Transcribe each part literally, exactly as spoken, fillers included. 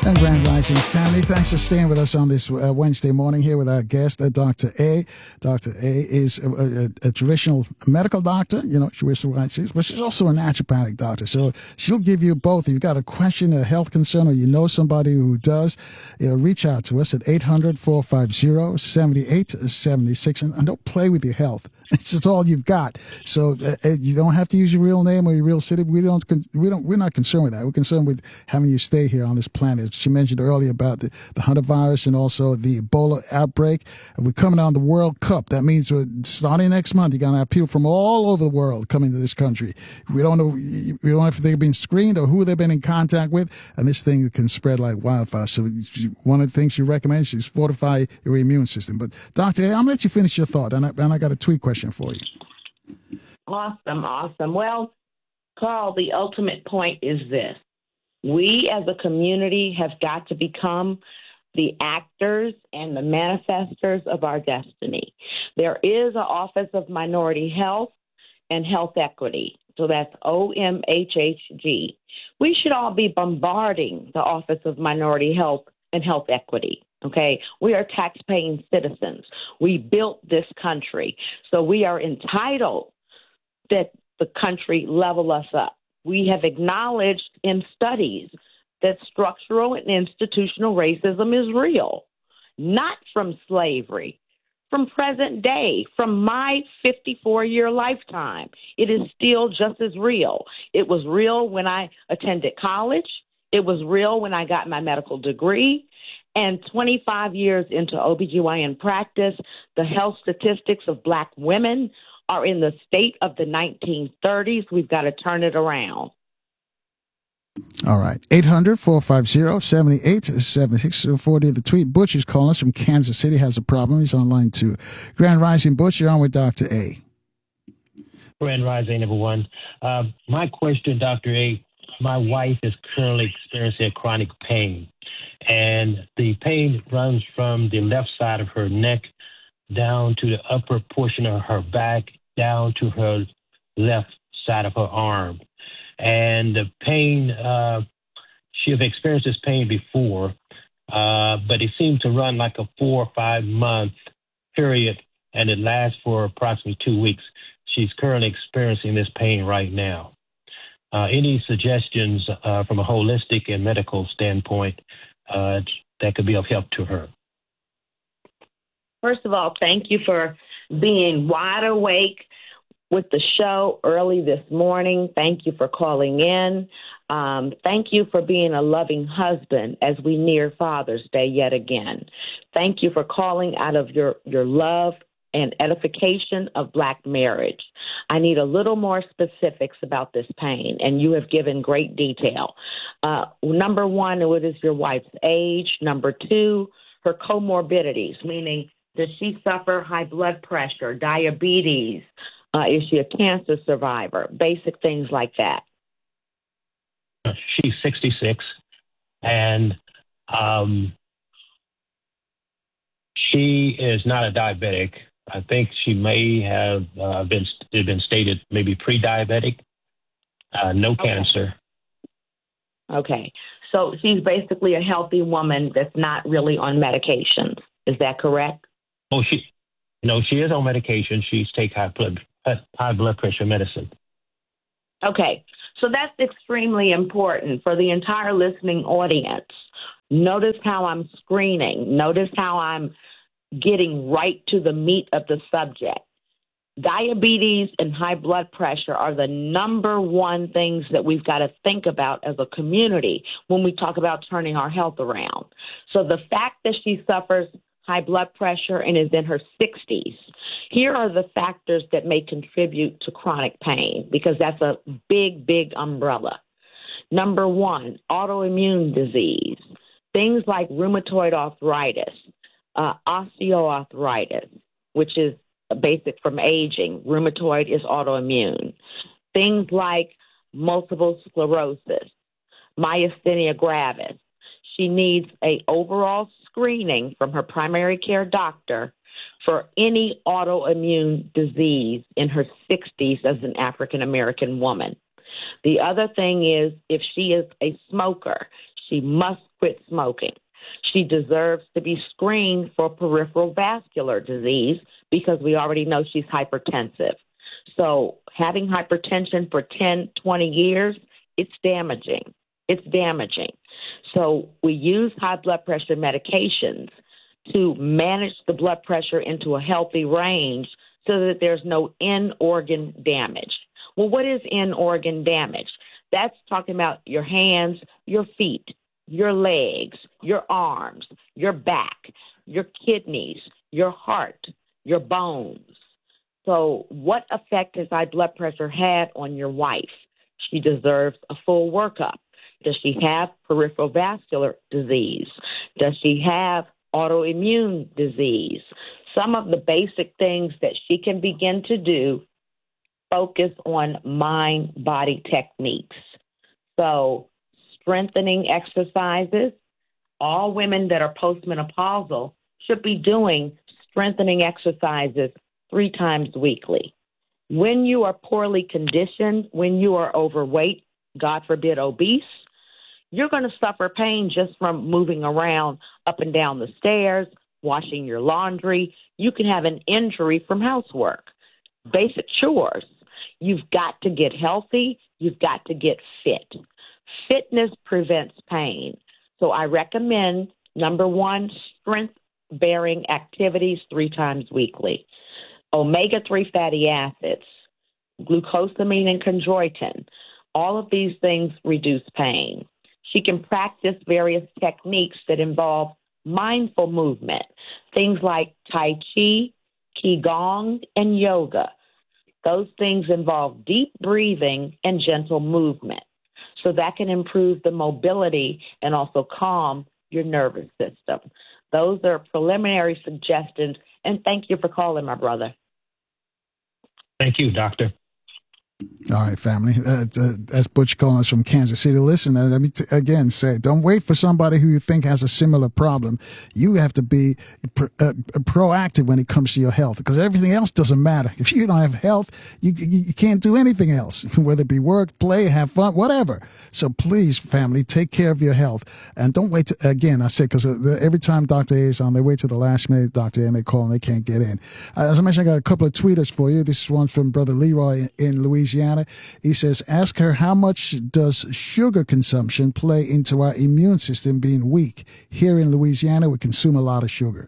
And Grand Rising family, thanks for staying with us on this uh, Wednesday morning here with our guest, uh, Doctor A. Doctor A is a, a, a traditional medical doctor, you know, she wears the white suits, but she's also a naturopathic doctor. So she'll give you both. If you've got a question, a health concern, or you know somebody who does, you know, reach out to us at eight hundred, four five zero, seven eight seven six. And, and don't play with your health. It's just all you've got. So uh, you don't have to use your real name or your real city. We don't. We don't. We're not concerned with that. We're concerned with having you stay here on this planet. She mentioned earlier about the, the Hunter virus and also the Ebola outbreak. We're coming on the World Cup. That means we're starting next month. You're gonna have people from all over the world coming to this country. We don't know. We don't know if they've been screened or who they've been in contact with, and this thing can spread like wildfire. So one of the things she recommends is fortify your immune system. But Doctor A, I'm gonna let you finish your thought, and I, and I got a tweet question for you. Awesome, awesome. Well, Carl, the ultimate point is this. We as a community have got to become the actors and the manifestors of our destiny. There is an Office of Minority Health and Health Equity. So that's O M H H G. We should all be bombarding the Office of Minority Health and Health Equity. Okay, we are tax-paying citizens. We built this country, so we are entitled that the country level us up. We have acknowledged in studies that structural and institutional racism is real, not from slavery, from present day, from my fifty-four-year lifetime. It is still just as real. It was real when I attended college. It was real when I got my medical degree. And twenty-five years into O B G Y N practice, the health statistics of Black women are in the state of the nineteen thirties. We've got to turn it around. All right. eight hundred, four five zero, seven eight seven six. forty the tweet. Butch is calling us from Kansas City. Has a problem. He's online too. Grand Rising, Butch, you're on with Doctor A. Grand Rising, everyone. Uh, my question, Doctor A, my wife is currently experiencing chronic pain. And the pain runs from the left side of her neck down to the upper portion of her back, down to her left side of her arm. And the pain, uh, she have experienced this pain before, uh, but it seemed to run like a four or five month period, and it lasts for approximately two weeks. She's currently experiencing this pain right now. Uh, any suggestions uh, from a holistic and medical standpoint uh, that could be of help to her? First of all, thank you for being wide awake with the show early this morning. Thank you for calling in. Um, thank you for being a loving husband as we near Father's Day yet again. Thank you for calling out of your, your love and edification of Black marriage. I need a little more specifics about this pain, and you have given great detail. Uh, number one, what is your wife's age? Number two, her comorbidities, meaning does she suffer high blood pressure, diabetes? Uh, is she a cancer survivor? Basic things like that. She's sixty-six, and um, she is not a diabetic. I think she may have uh, been been stated maybe pre-diabetic, uh, no okay. cancer. Okay. So she's basically a healthy woman that's not really on medications. Is that correct? Oh, she, no, she is on medication. She's take high blood, high blood pressure medicine. Okay. So that's extremely important for the entire listening audience. Notice how I'm screening. Notice how I'm getting right to the meat of the subject. Diabetes and high blood pressure are the number one things that we've got to think about as a community when we talk about turning our health around. So the fact that she suffers high blood pressure and is in her sixties, here are the factors that may contribute to chronic pain, because that's a big, big umbrella. Number one, autoimmune disease, things like rheumatoid arthritis, Uh, osteoarthritis, which is basic from aging. Rheumatoid is autoimmune. Things like multiple sclerosis, myasthenia gravis. She needs a overall screening from her primary care doctor for any autoimmune disease in her sixties as an African American woman. The other thing is, if she is a smoker, She must quit smoking. She deserves to be screened for peripheral vascular disease because we already know she's hypertensive. So having hypertension for ten, twenty years, it's damaging. It's damaging. So we use high blood pressure medications to manage the blood pressure into a healthy range so that there's no in-organ damage. Well, what is in-organ damage? That's talking about your hands, your feet, your legs, your arms, your back, your kidneys, your heart, your bones. So what effect has high blood pressure had on your wife? She deserves a full workup. Does she have peripheral vascular disease? Does she have autoimmune disease? Some of the basic things that she can begin to do focus on mind-body techniques. So strengthening exercises. All women that are postmenopausal should be doing strengthening exercises three times weekly. When you are poorly conditioned, when you are overweight, God forbid obese, you're going to suffer pain just from moving around up and down the stairs, washing your laundry. You can have an injury from housework, basic chores. You've got to get healthy. You've got to get fit. Fitness prevents pain. So I recommend, number one, strength-bearing activities three times weekly. omega three fatty acids, glucosamine and chondroitin. All of these things reduce pain. She can practice various techniques that involve mindful movement, things like Tai Chi, Qigong, and yoga. Those things involve deep breathing and gentle movement. So that can improve the mobility and also calm your nervous system. Those are preliminary suggestions, and thank you for calling, my brother. Thank you, doctor. All right, family. Uh, uh, that's Butch calling us from Kansas City. Listen, uh, let me t- again say, don't wait for somebody who you think has a similar problem. You have to be pr- uh, proactive when it comes to your health, because everything else doesn't matter. If you don't have health, you, you, you can't do anything else, whether it be work, play, have fun, whatever. So please, family, take care of your health. And don't wait to, again, I say, because uh, every time Doctor A is on, they wait to the last minute, Doctor A, and they call and they can't get in. Uh, as I mentioned, I got a couple of tweeters for you. This is one from Brother Leroy in, in Louisiana. Louisiana. He says, ask her how much does sugar consumption play into our immune system being weak? Here in Louisiana, we consume a lot of sugar.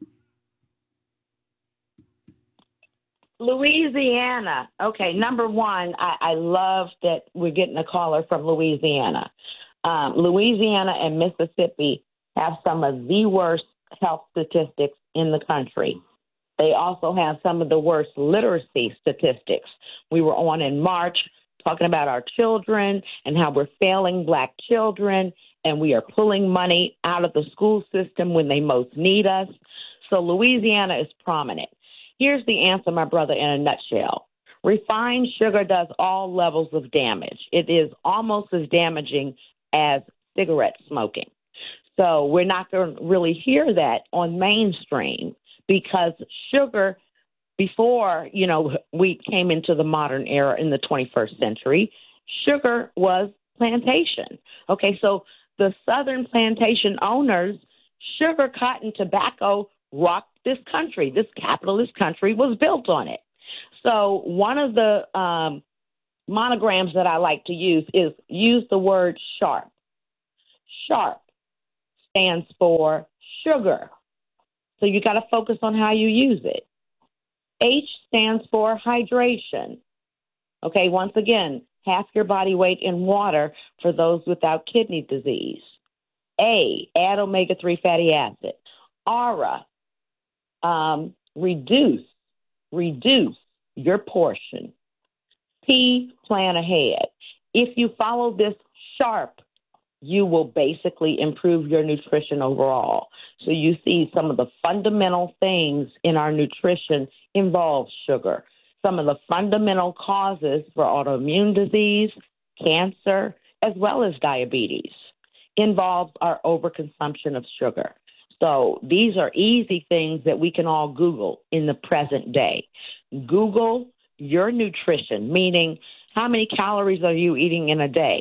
Louisiana. Okay, number one, I, I love that we're getting a caller from Louisiana. Um, Louisiana and Mississippi have some of the worst health statistics in the country. They also have some of the worst literacy statistics. We were on in March talking about our children and how we're failing black children, and we are pulling money out of the school system when they most need us. So Louisiana is prominent. Here's the answer, my brother, in a nutshell. Refined sugar does all levels of damage. It is almost as damaging as cigarette smoking. So we're not going to really hear that on mainstream, because sugar, before, you know, we came into the modern era in the twenty-first century, sugar was plantation. Okay, so the southern plantation owners, sugar, cotton, tobacco rocked this country. This capitalist country was built on it. So one of the um, monograms that I like to use is use the word sharp. Sharp stands for sugar. So you got to focus on how you use it. H stands for hydration. Okay, once again, half your body weight in water for those without kidney disease. A, add omega three fatty acid. Aura, um, reduce, reduce your portion. P, plan ahead. If you follow this sharp, you will basically improve your nutrition overall. So you see some of the fundamental things in our nutrition involve sugar. Some of the fundamental causes for autoimmune disease, cancer, as well as diabetes involves our overconsumption of sugar. So these are easy things that we can all Google in the present day. Google your nutrition, meaning how many calories are you eating in a day?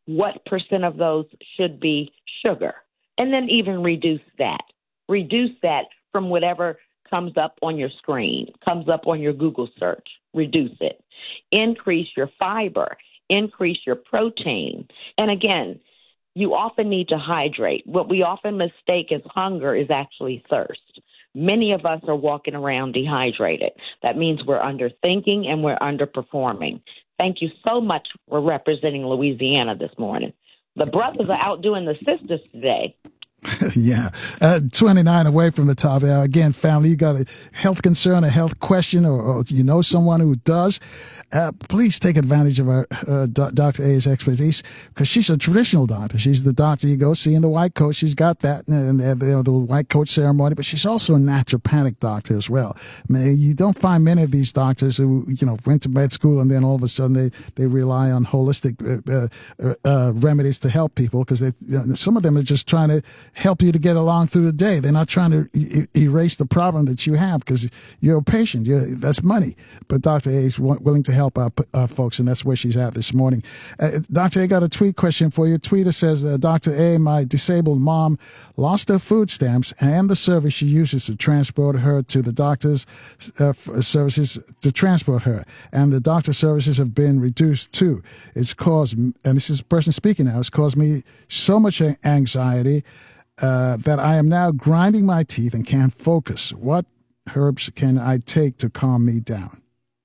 what percent of those should be sugar, and then even reduce that. Reduce that from whatever comes up on your screen, comes up on your Google search. Reduce it. Increase your fiber. Increase your protein. And again, you often need to hydrate. What we often mistake as hunger is actually thirst. Many of us are walking around dehydrated. That means we're underthinking and we're underperforming. Thank you so much for representing Louisiana this morning. The brothers are outdoing the sisters today. Yeah. Uh, twenty-nine away from the top hour. Again, family, you got a health concern, a health question, or, or you know someone who does, uh, please take advantage of our uh, Do- Doctor A's expertise, because she's a traditional doctor. She's the doctor you go see in the white coat. She's got that, and, and you know, the white coat ceremony, but she's also a naturopathic doctor as well. I mean, you don't find many of these doctors who, you know, went to med school and then all of a sudden they, they rely on holistic uh, uh, uh, remedies to help people, because you know, some of them are just trying to help you to get along through the day. They're not trying to e- erase the problem that you have, because you're a patient. You're, that's money. But Doctor A is w- willing to help our, our folks, and that's where she's at this morning. Uh, Doctor A got a tweet question for you. Tweeter says, uh, Doctor A, my disabled mom lost her food stamps and the service she uses to transport her to the doctor's uh, services to transport her. And the doctor services have been reduced too. It's caused, and this is the person speaking now, it's caused me so much anxiety Uh, that I am now grinding my teeth and can't focus. What herbs can I take to calm me down?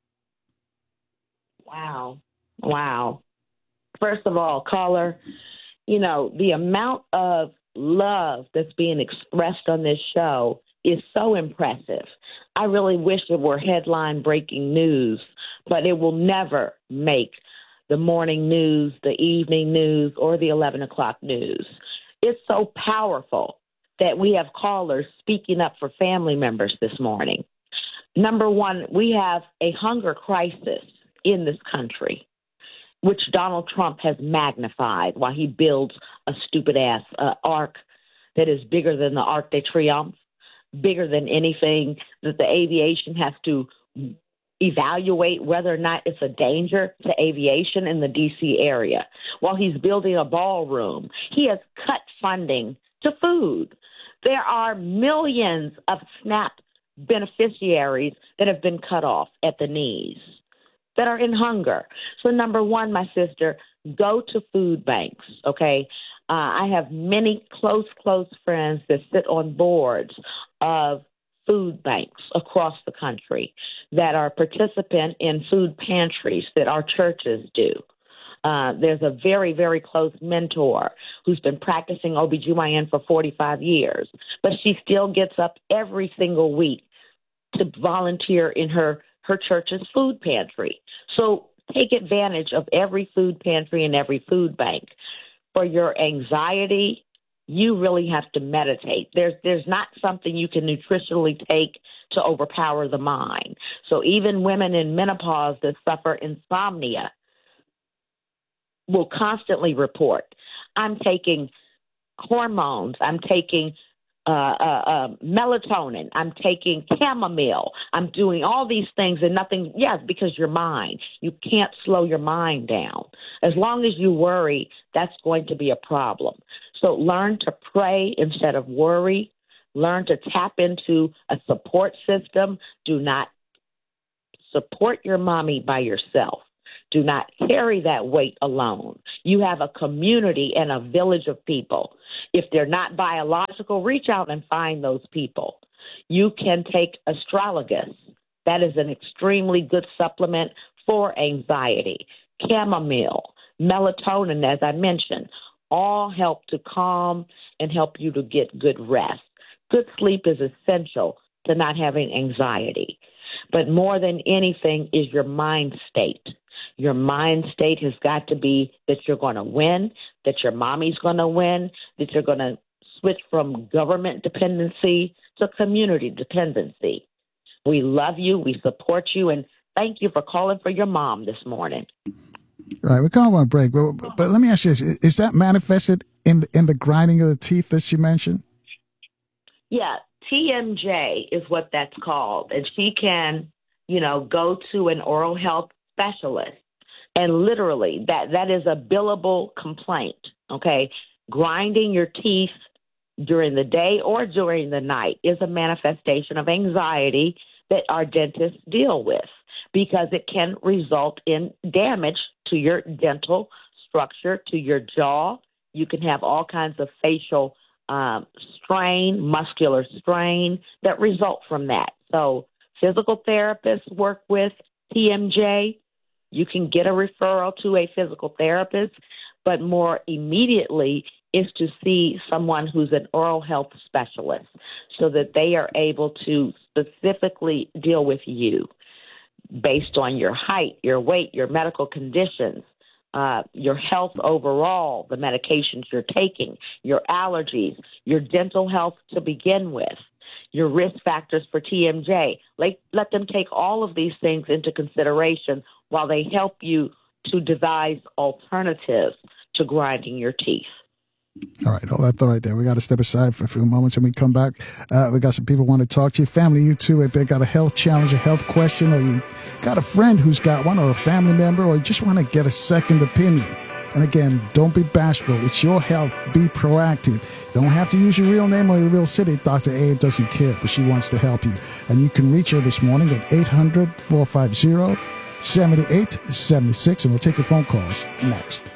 Wow. Wow. First of all, caller, you know, the amount of love that's being expressed on this show is so impressive. I really wish it were headline breaking news, but it will never make the morning news, the evening news, or the eleven o'clock news. It's so powerful that we have callers speaking up for family members this morning. Number one, we have a hunger crisis in this country, which Donald Trump has magnified while he builds a stupid-ass uh, ark that is bigger than the Arc de Triomphe, bigger than anything that the aviation has to evaluate whether or not it's a danger to aviation in the D C area. While he's building a ballroom, he has cut funding to food. There are millions of SNAP beneficiaries that have been cut off at the knees, that are in hunger. So number one, my sister, go to food banks, okay? Uh, I have many close, close friends that sit on boards of food banks across the country that are participant in food pantries that our churches do. Uh, there's a very, very close mentor who's been practicing O B G Y N for forty-five years, but she still gets up every single week to volunteer in her, her church's food pantry. So take advantage of every food pantry and every food bank. For your anxiety, you really have to meditate. There's there's not something you can nutritionally take to overpower the mind. So even women in menopause that suffer insomnia will constantly report, I'm taking hormones, I'm taking uh, uh, uh, melatonin, I'm taking chamomile, I'm doing all these things and nothing, yes, because your mind, you can't slow your mind down. As long as you worry, that's going to be a problem. So learn to pray instead of worry. Learn to tap into a support system. Do not support your mommy by yourself. Do not carry that weight alone. You have a community and a village of people. If they're not biological, reach out and find those people. You can take astragalus. That is an extremely good supplement for anxiety. Chamomile, melatonin, as I mentioned, all help to calm and help you to get good rest. Good sleep is essential to not having anxiety. But more than anything is your mind state. Your mind state has got to be that you're going to win, that your mommy's going to win, that you're going to switch from government dependency to community dependency. We love you. We support you. And thank you for calling for your mom this morning. Right. We're calling on a break. But, but let me ask you this. Is that manifested in, in the grinding of the teeth that you mentioned? Yeah. T M J is what that's called. And she can, you know, go to an oral health specialist And literally, that, that is a billable complaint, okay? Grinding your teeth during the day or during the night is a manifestation of anxiety that our dentists deal with, because it can result in damage to your dental structure, to your jaw. You can have all kinds of facial um, strain, muscular strain that result from that. So physical therapists work with T M J. You can get a referral to a physical therapist, but more immediately is to see someone who's an oral health specialist so that they are able to specifically deal with you based on your height, your weight, your medical conditions, uh, your health overall, the medications you're taking, your allergies, your dental health to begin with, your risk factors for T M J. Let, let them take all of these things into consideration while they help you to devise alternatives to grinding your teeth. All right, hold that thought right there. We got to step aside for a few moments. When we come back, uh, we got some people want to talk to you. Family, you too, if they got a health challenge, a health question, or you got a friend who's got one, or a family member, or you just want to get a second opinion. And again, don't be bashful. It's your health. Be proactive. You don't have to use your real name or your real city. Doctor A doesn't care, but she wants to help you. And you can reach her this morning at eight hundred, four five zero, seven eight seven six, and we'll take your phone calls next.